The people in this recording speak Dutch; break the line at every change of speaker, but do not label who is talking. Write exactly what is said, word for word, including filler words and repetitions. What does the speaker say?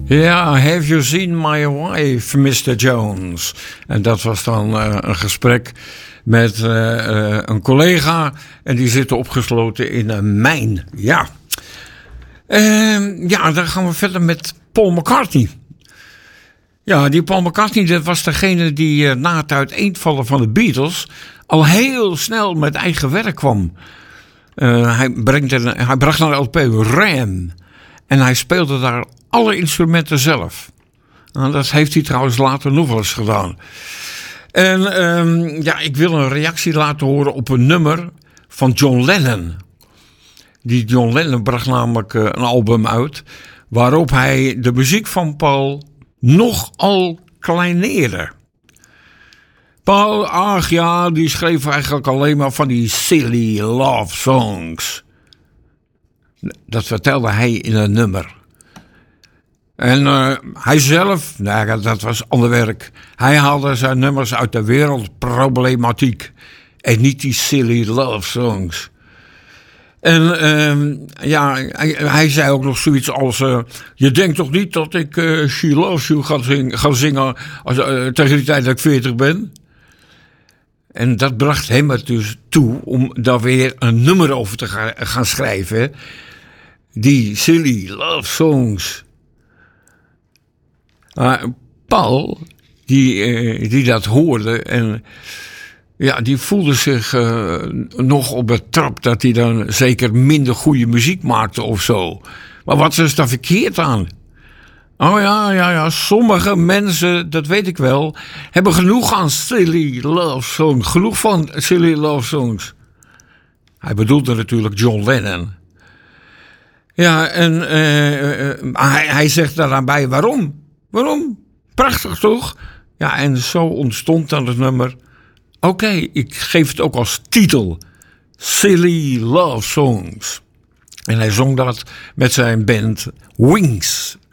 Ja, have you seen my wife, mister Jones? En dat was dan uh, een gesprek met uh, uh, een collega. En die zitten opgesloten in een mijn. Ja. Uh, ja, dan gaan we verder met Paul McCartney. Ja, die Paul McCartney, dat was degene die uh, na het uiteenvallen van de Beatles al heel snel met eigen werk kwam. Uh, hij, brengt een, hij bracht naar de L P Ram. En hij speelde daar alle instrumenten zelf. Nou, dat heeft hij trouwens later nog wel eens gedaan. En um, ja, ik wil een reactie laten horen op een nummer van John Lennon. Die John Lennon bracht namelijk uh, een album uit waarop hij de muziek van Paul nogal kleineerde. Paul, ach ja, die schreef eigenlijk alleen maar van die silly love songs. Dat vertelde hij in een nummer. En uh, hij zelf, nou, dat was ander werk. Hij haalde zijn nummers uit de wereldproblematiek. En niet die silly love songs. En uh, ja, hij, hij zei ook nog zoiets als... Uh, je denkt toch niet dat ik uh, She Loves You ga, zing, ga zingen als, uh, tegen die tijd dat ik veertig ben? En dat bracht hem er dus toe om daar weer een nummer over te ga, gaan schrijven. Die silly love songs. Uh, Paul, die, uh, die dat hoorde en ja, die voelde zich uh, nog op het trap dat hij dan zeker minder goede muziek maakte of zo. Maar wat is daar verkeerd aan? Oh ja, ja, ja, sommige mensen, dat weet ik wel, hebben genoeg aan silly love songs. Genoeg van silly love songs. Hij bedoelde natuurlijk John Lennon. Ja, en uh, uh, hij, hij zegt daaraan bij, waarom? Waarom? Prachtig toch? Ja, en zo ontstond dan het nummer. Oké, okay, ik geef het ook als titel. Silly Love Songs. En hij zong dat met zijn band Wings.